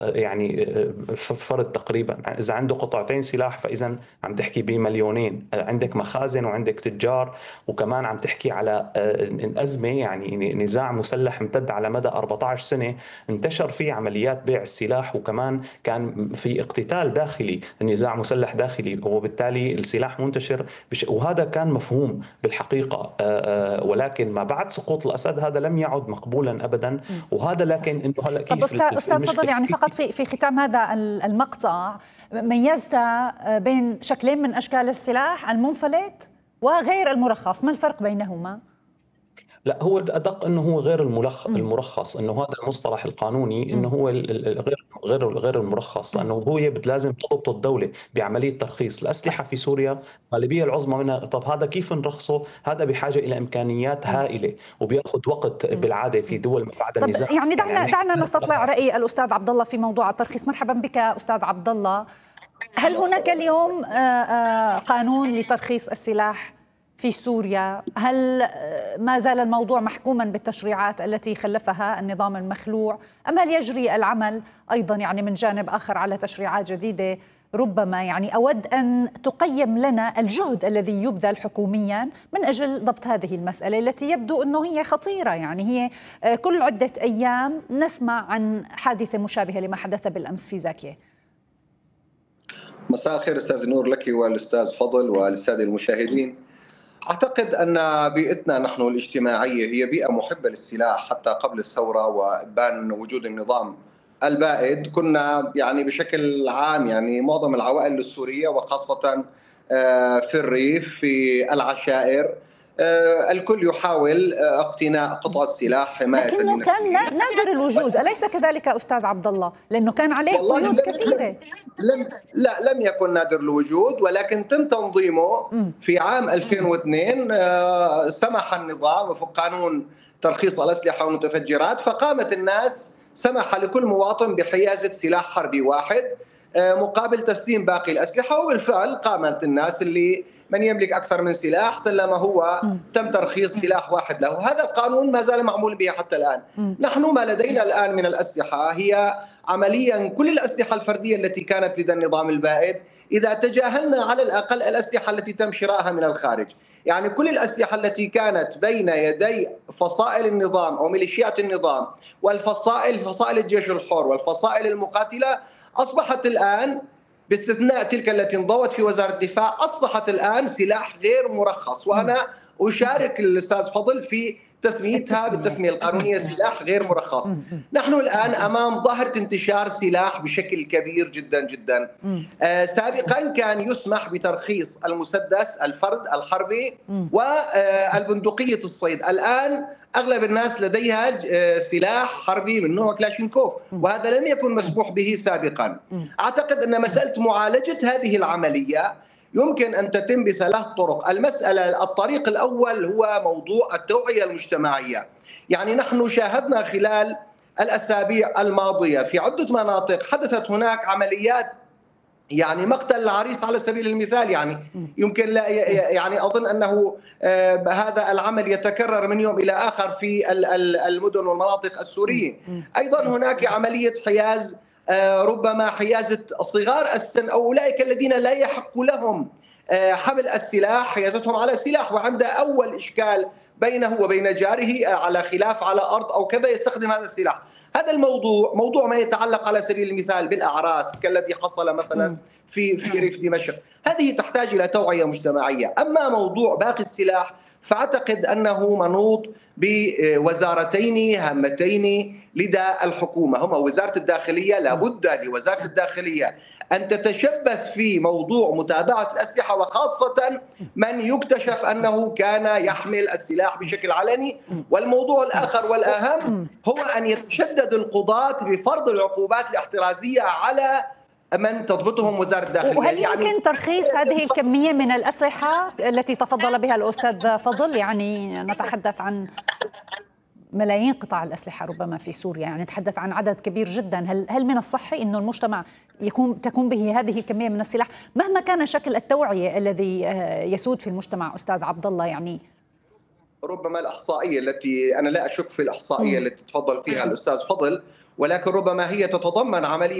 يعني فرد تقريبا. اذا عنده قطعتين سلاح فاذا عم تحكي بمليونين. عندك مخازن وعندك تجار، وكمان عم تحكي على أزمة، يعني نزاع مسلح امتد على مدى 14 سنة، انتشر فيه عمليات بيع السلاح، وكمان كان في اقتتال داخلي، نزاع مسلح داخلي، وبالتالي السلاح منتشر وهذا كان مفهوم بالحقيقة. ولكن ما بعد سقوط الأسد هذا لم يعد مقبولا أبدا. وهذا صحيح. لكن إنه هلا طب كيف أستاذ فضل، المشكلة؟ يعني فقط في ختام هذا المقطع، ميزت بين شكلين من أشكال السلاح، المنفلت وغير المرخص، ما الفرق بينهما؟ لا، هو الادق انه هو غير المرخص، انه هذا المصطلح القانوني انه هو غير المرخص، لانه هو لازم تضبط الدوله بعمليه ترخيص الاسلحه في سوريا. الغالبيه العظمى منها، طب هذا كيف نرخصه؟ هذا بحاجه الى امكانيات هائله وبياخذ وقت بالعاده في دول ما بعد طب النزاع. يعني يعني عم نحكي دعنا نستطلع رأي الأستاذ عبد الله في موضوع الترخيص. مرحبا بك أستاذ عبد الله. هل هناك اليوم قانون لترخيص السلاح في سوريا؟ هل ما زال الموضوع محكوما بالتشريعات التي خلفها النظام المخلوع، أم هل يجري العمل أيضا يعني من جانب آخر على تشريعات جديدة؟ ربما يعني أود أن تقيم لنا الجهد الذي يبذل حكوميا من أجل ضبط هذه المسألة التي يبدو أنه هي خطيرة. يعني هي كل عدة أيام نسمع عن حادثة مشابهة لما حدث بالأمس في زاكية. مساء الخير أستاذ نور لك والأستاذ فضل والسادة المشاهدين. أعتقد أن بيئتنا نحن الاجتماعية هي بيئة محبة للسلاح. حتى قبل الثورة وإبان وجود النظام البائد كنا يعني بشكل عام يعني معظم العوائل السورية وخاصة في الريف في العشائر الكل يحاول اقتناء قطعة سلاح حماية لكنه لنفسه. كان نادر الوجود، أليس كذلك أستاذ عبد الله؟ لأنه كان عليه قيود كثيرة. لم يكن نادر الوجود، ولكن تم تنظيمه في عام 2002. سمح النظام وفق قانون ترخيص الأسلحة والمتفجرات، فقامت الناس سمح لكل مواطن بحيازة سلاح حربي واحد مقابل تسليم باقي الأسلحة. وبالفعل قامت الناس اللي من يملك أكثر من سلاح سلم هو تم ترخيص سلاح واحد له. هذا القانون ما زال معمول به حتى الآن. نحن ما لدينا الآن من الأسلحة هي عمليا كل الأسلحة الفردية التي كانت لدى النظام البائد، إذا تجاهلنا على الأقل الأسلحة التي تم شرائها من الخارج. يعني كل الأسلحة التي كانت بين يدي فصائل النظام أو ميليشيات النظام فصائل الجيش الحر والفصائل المقاتلة أصبحت الآن باستثناء تلك التي انضوت في وزارة الدفاع أصبحت الآن سلاح غير مرخص. وأنا أشارك الأستاذ فضل في تسميتها بالتسمية القانونية سلاح غير مرخص. نحن الآن أمام ظاهرة انتشار سلاح بشكل كبير جدا جدا. سابقا كان يسمح بترخيص المسدس الفرد الحربي والبندقية الصيد. الآن أغلب الناس لديها سلاح حربي من نوع كلاشينكوف، وهذا لم يكن مسموح به سابقا. أعتقد أن مسألة معالجة هذه العملية يمكن أن تتم بثلاث طرق. الطريق الأول هو موضوع التوعية المجتمعية. يعني نحن شاهدنا خلال الأسابيع الماضية في عدة مناطق حدثت هناك عمليات، يعني مقتل العريس على سبيل المثال. يعني يمكن لا يعني أظن أنه هذا العمل يتكرر من يوم إلى آخر في المدن والمناطق السورية. أيضا هناك عملية حياز، ربما حيازة صغار السن أو أولئك الذين لا يحق لهم حمل السلاح، حيازتهم على سلاح وعنده أول إشكال بينه وبين جاره على خلاف على أرض أو كذا يستخدم هذا السلاح. هذا الموضوع موضوع ما يتعلق على سبيل المثال بالأعراس كالذي حصل مثلا في ريف دمشق، هذه تحتاج إلى توعية مجتمعية. أما موضوع باقي السلاح فأعتقد أنه منوط بوزارتين هامتين لدى الحكومة، هما وزارة الداخلية. لابد لوزارة الداخلية أن تتشبث في موضوع متابعة الأسلحة، وخاصة من يكتشف أنه كان يحمل السلاح بشكل علني. والموضوع الآخر والأهم هو أن يتشدد القضاة بفرض العقوبات الاحترازية على من تضبطهم وزارة الداخلية. وهل يمكن ترخيص هذه الكمية من الأسلحة التي تفضل بها الأستاذ فضل؟ يعني نتحدث عن ملايين قطع الأسلحة ربما في سوريا، يعني نتحدث عن عدد كبير جدا. هل من الصحي أنه المجتمع تكون به هذه الكمية من السلاح مهما كان شكل التوعية الذي يسود في المجتمع أستاذ عبد الله؟ يعني ربما الإحصائية التي أنا لا أشك في الإحصائية التي تفضل فيها الأستاذ فضل، ولكن ربما هي تتضمن عملية